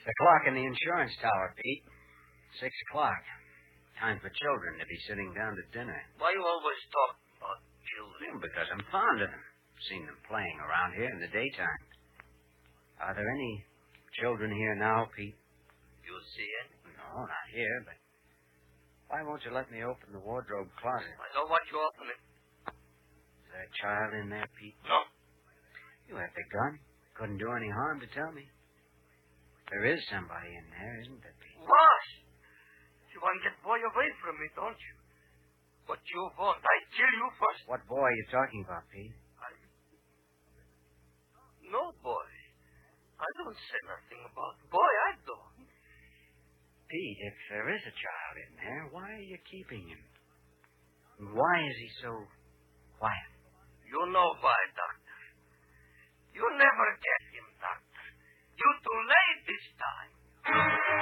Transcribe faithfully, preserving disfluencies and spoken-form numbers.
The clock in the insurance tower, Pete. Six o'clock. Time for children to be sitting down to dinner. Why you always talk about children? Well, because I'm fond of them. Seen them playing around here in the daytime. Are there any children here now, Pete? You see it? No, not here, but why won't you let me open the wardrobe closet? I don't want you open it. Is there a child in there, Pete? No. You have the gun. Couldn't do any harm to tell me. There is somebody in there, isn't there, Pete? Boss! You want to get boy away from me, don't you? What you want, I kill you first. What boy are you talking about, Pete? I... No, boy. I don't say nothing about boy, I don't. Pete, if there is a child in there, why are you keeping him? Why is he so quiet? You know why, Doctor. You never get